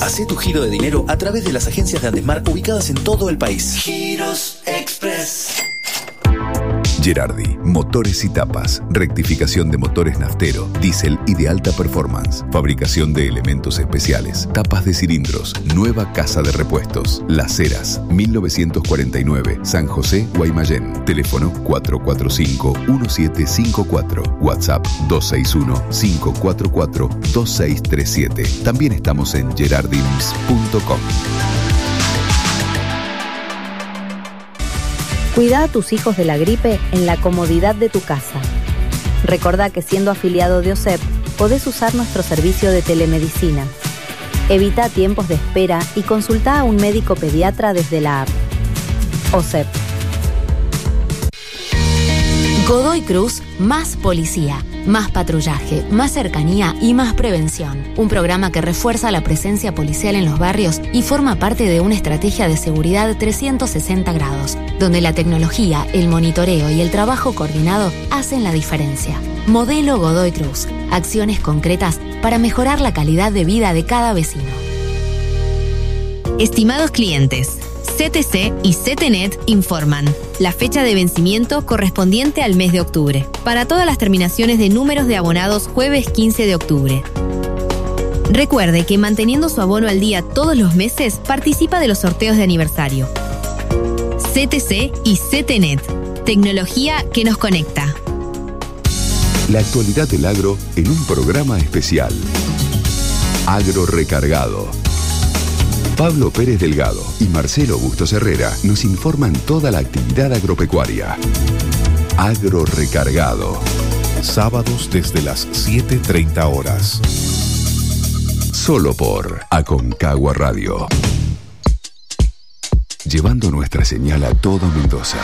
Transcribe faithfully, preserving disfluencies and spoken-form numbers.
Hacé tu giro de dinero a través de las agencias de Andesmar ubicadas en todo el país. Giros Express. Gerardi, motores y tapas, rectificación de motores naftero, diésel y de alta performance, fabricación de elementos especiales, tapas de cilindros, nueva casa de repuestos, Las Heras, mil novecientos cuarenta y nueve, San José, Guaymallén, teléfono cuatro cuatro cinco, uno siete cinco cuatro, WhatsApp dos seis uno, cinco cuatro cuatro, dos seis tres siete. También estamos en gerardims punto com. Cuida a tus hijos de la gripe en la comodidad de tu casa. Recordá que siendo afiliado de O S E P, podés usar nuestro servicio de telemedicina. Evita tiempos de espera y consulta a un médico pediatra desde la app. O S E P. Godoy Cruz, más policía, más patrullaje, más cercanía y más prevención. Un programa que refuerza la presencia policial en los barrios y forma parte de una estrategia de seguridad trescientos sesenta grados, donde la tecnología, el monitoreo y el trabajo coordinado hacen la diferencia. Modelo Godoy Cruz. Acciones concretas para mejorar la calidad de vida de cada vecino. Estimados clientes, C T C y C T N E T informan la fecha de vencimiento correspondiente al mes de octubre. Para todas las terminaciones de números de abonados jueves quince de octubre. Recuerde que manteniendo su abono al día todos los meses, participa de los sorteos de aniversario. C T C y C T N E T. Tecnología que nos conecta. La actualidad del agro en un programa especial. Agro Recargado. Pablo Pérez Delgado y Marcelo Bustos Herrera nos informan toda la actividad agropecuaria. Agro Recargado. Sábados desde las siete treinta horas. Solo por Aconcagua Radio. Llevando nuestra señal a todo Mendoza.